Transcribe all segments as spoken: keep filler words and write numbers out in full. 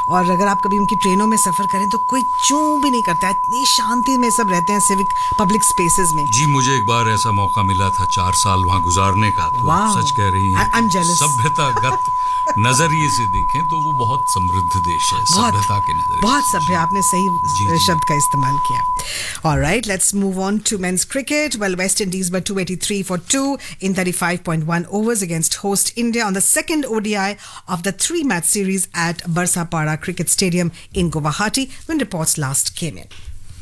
और अगर आप कभी उनकी ट्रेनों में सफ़र करें तो कोई चूं भी नहीं करता है, इतनी शांति में सब रहते हैं सिविक पब्लिक स्पेसेस में। जी मुझे एक बार ऐसा मौका मिला था चार साल वहाँ गुजारने का, तो आप सच कह रही हैं, सभ्यतागत नजरिए से देखें तो वो बहुत समृद्ध देश है, सभ्यता के नजरिए बहुत सभ्य, आपने सही शब्द का इस्तेमाल किया। All right, let's move on to men's cricket. Well, West Indies were two eighty-three for two in thirty-five point one overs against host India on the second O D I of the three-match series at Barsapara Cricket Stadium in Guwahati when reports last came in.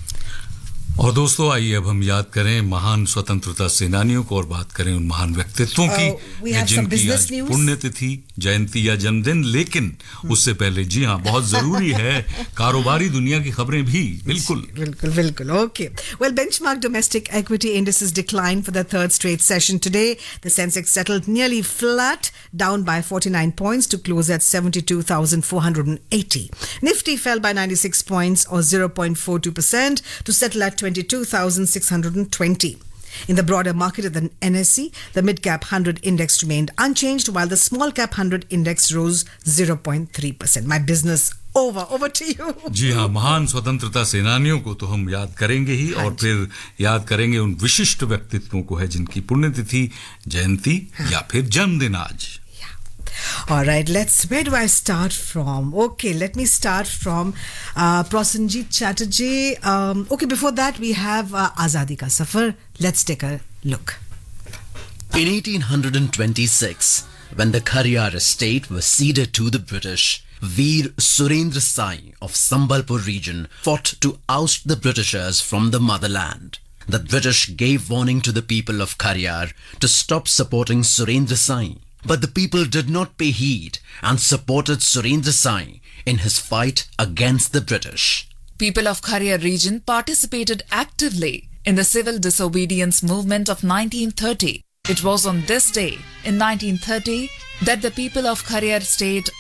और दोस्तों आइए अब हम याद करें महान स्वतंत्रता सेनानियों को और बात करें उन महान व्यक्तित्वों की uh, जिनकी आज पुण्यतिथि, जयंती या जन्मदिन, लेकिन उससे पहले जी हाँ बहुत जरूरी है कारोबारी दुनिया की खबरें भी। बिल्कुल बिल्कुल बिल्कुल okay well benchmark domestic equity indices declined for the third straight session today. The Sensex settled nearly flat, down by forty-nine points to close at seventy-two thousand four hundred eighty. Nifty fell by ninety-six points or zero point four two percent to settle at twenty-two thousand six hundred twenty. In the broader market at the N S E, the mid-cap one hundred index remained unchanged while the small-cap one hundred index rose zero point three percent. My business over. Over to you. जी हाँ, महान स्वतंत्रता सेनानियों को तो हम याद करेंगे ही और फिर याद करेंगे उन विशिष्ट व्यक्तित्वों को है जिनकी पुण्यतिथि, जयंती या फिर जन्मदिन आज। All right, let's, where do I start from? Okay, let me start from uh, Prasenjit Chatterjee. Um, okay, before that, we have uh, Azadi Ka Safar. Let's take a look. In eighteen twenty-six, when the Khariar estate was ceded to the British, Veer Surendra Sai of Sambalpur region fought to oust the Britishers from the motherland. The British gave warning to the people of Khariar to stop supporting Surendra Sai. But the people did not pay heed and supported Surendra Sai in his fight against the British. People of Khariar region participated actively in the civil disobedience movement of nineteen thirty. It was on this day in nineteen thirty that the people of Khariar state